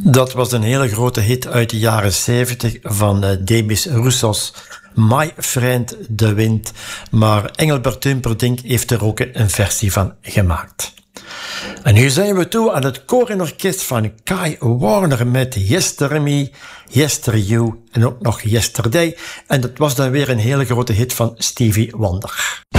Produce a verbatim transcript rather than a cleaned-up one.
Dat was een hele grote hit uit de jaren zeventig van uh, Demis Roussos, My Friend de Wind. Maar Engelbert Humperdinck heeft er ook een versie van gemaakt. En nu zijn we toe aan het koor en orkest van Kai Warner met Yester Me, Yester You en ook nog Yesterday. En dat was dan weer een hele grote hit van Stevie Wonder.